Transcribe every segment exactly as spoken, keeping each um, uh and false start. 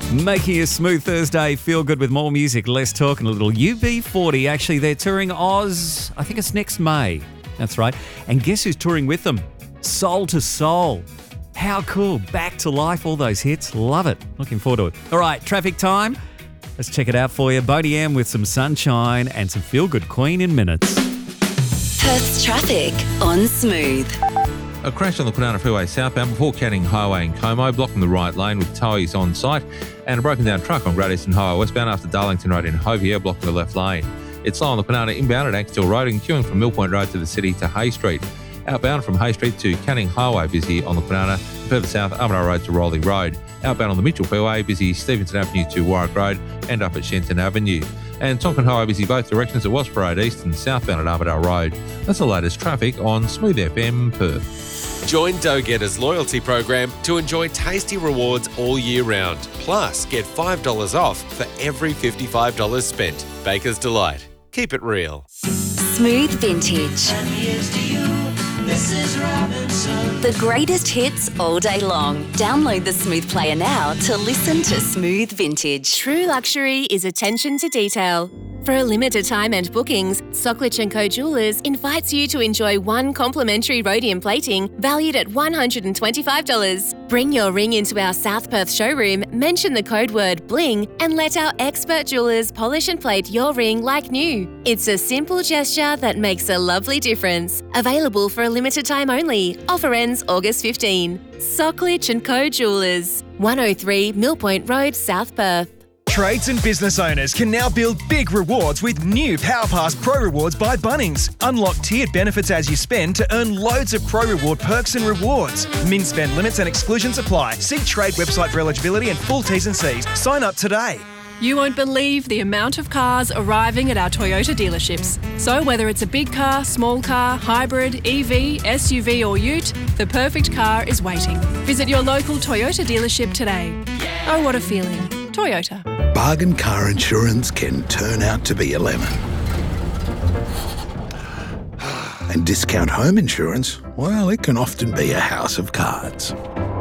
Making a smooth Thursday feel good with more music, less talk, and a little U B forty. Actually, they're touring Oz, I think it's next May. That's right. And guess who's touring with them? Soul to Soul. How cool. Back to life, all those hits. Love it. Looking forward to it. All right, traffic time. Let's check it out for you. Boney M with some sunshine and some feel-good Queen in minutes. Perth's traffic on Smooth. A crash on the Kwinana Freeway southbound before Canning Highway in Como, blocking the right lane with towies on site, and a broken down truck on Great Eastern Highway westbound after Darlington Road in Hovier, blocking the left lane. It's slow on the Kwinana inbound at Ankershill Road and queuing from Mill Point Road to the city to Hay Street. Outbound from Hay Street to Canning Highway, busy on the Kwinana. Further south, Armadale Road to Rolling Road. Outbound on the Mitchell Freeway, busy Stevenson Avenue to Warwick Road and up at Shenton Avenue. And Tonkin Highway busy both directions at Wasp Road East and southbound at Armadale Road. That's the latest traffic on Smooth F M Perth. Join Dough Getter's loyalty program to enjoy tasty rewards all year round. Plus, get five dollars off for every fifty-five dollars spent. Baker's Delight. Keep it real. Smooth Vintage. And here's to you, Missus Robinson. The greatest hits all day long. Download the Smooth Player now to listen to Smooth Vintage. True luxury is attention to detail. For a limited time and bookings, Socklich and Co Jewelers invites you to enjoy one complimentary rhodium plating valued at one hundred twenty-five dollars. Bring your ring into our South Perth showroom, mention the code word BLING, and let our expert jewelers polish and plate your ring like new. It's a simple gesture that makes a lovely difference. Available for a limited time only. Offer ends August fifteenth. Socklich and Co Jewelers, one oh three Mill Point Road, South Perth. Trades and business owners can now build big rewards with new PowerPass Pro Rewards by Bunnings. Unlock tiered benefits as you spend to earn loads of Pro Reward perks and rewards. Min spend limits and exclusions apply. See Trade website for eligibility and full T's and C's. Sign up today. You won't believe the amount of cars arriving at our Toyota dealerships. So whether it's a big car, small car, hybrid, E V, S U V or ute, the perfect car is waiting. Visit your local Toyota dealership today. Oh, what a feeling. Toyota. Bargain car insurance can turn out to be a lemon. And discount home insurance, well, it can often be a house of cards.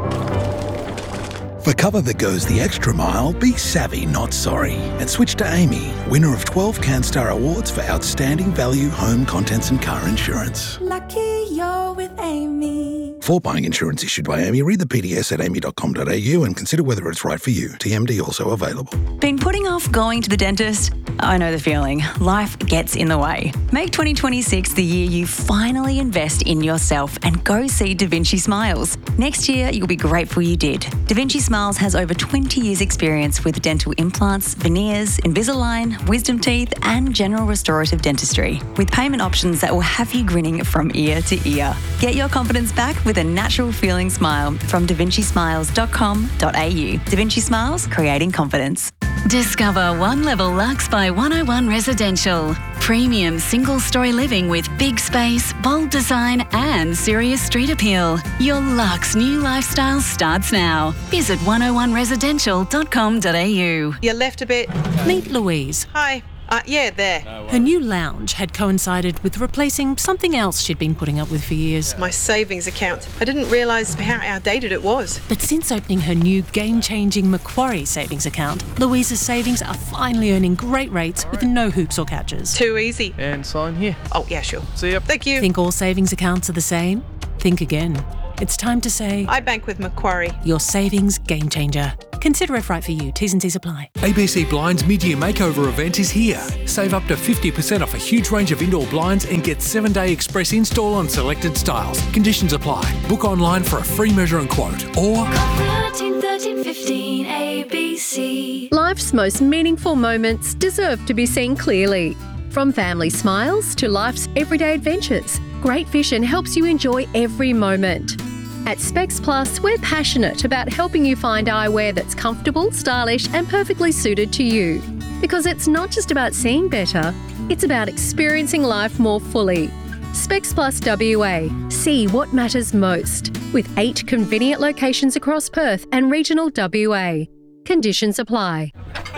For cover that goes the extra mile, be savvy, not sorry. And switch to Amy, winner of twelve CanStar Awards for outstanding value home contents and car insurance. Lucky you're with Amy. For buying insurance issued by Amy, read the P D S at amy dot com dot a u and consider whether it's right for you. T M D also available. Been putting off going to the dentist? I know the feeling. Life gets in the way. Make twenty twenty-six the year you finally invest in yourself and go see Da Vinci Smiles. Next year, you'll be grateful you did. Da Vinci Smiles has over twenty years experience with dental implants, veneers, Invisalign, wisdom teeth and general restorative dentistry, with payment options that will have you grinning from ear to ear. Get your confidence back with a natural feeling smile from da vinci smiles dot com dot a u. Da Vinci Smiles, creating confidence. Discover One Level Lux by one oh one Residential. Premium single-story living with big space, bold design and serious street appeal. Your luxe new lifestyle starts now. Visit one oh one residential dot com dot a u. You left a bit. Meet Louise. Hi. Uh, yeah, there. Her new lounge had coincided with replacing something else she'd been putting up with for years. My savings account. I didn't realise how outdated it was. But since opening her new game-changing Macquarie savings account, Louise's savings are finally earning great rates with no hoops or catches. Too easy. And sign here. Oh, yeah, sure. See ya. Thank you. Think all savings accounts are the same? Think again. It's time to say... I bank with Macquarie. Your savings game changer. Consider if right for you. T's and C's apply. A B C Blinds mid-year makeover event is here. Save up to fifty percent off a huge range of indoor blinds and get seven-day express install on selected styles. Conditions apply. Book online for a free measure and quote or... thirteen thirteen fifteen A B C. Life's most meaningful moments deserve to be seen clearly. From family smiles to life's everyday adventures, Great Vision helps you enjoy every moment. At Specs Plus, we're passionate about helping you find eyewear that's comfortable, stylish and perfectly suited to you. Because it's not just about seeing better, it's about experiencing life more fully. Specs Plus W A. See what matters most. With eight convenient locations across Perth and regional W A. Conditions apply.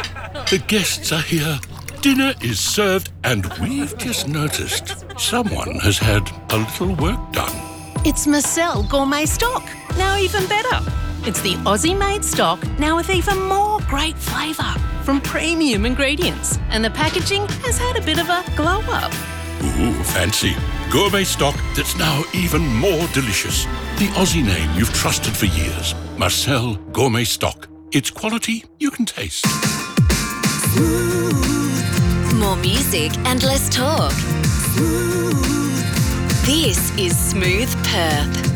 The guests are here. Dinner is served and we've just noticed someone has had a little work done. It's Marcel Gourmet Stock. Now even better. It's the Aussie-made stock, now with even more great flavour from premium ingredients. And the packaging has had a bit of a glow-up. Ooh, fancy. Gourmet stock that's now even more delicious. The Aussie name you've trusted for years. Marcel Gourmet Stock. It's quality you can taste. More music and less talk. This is Smooth Perth.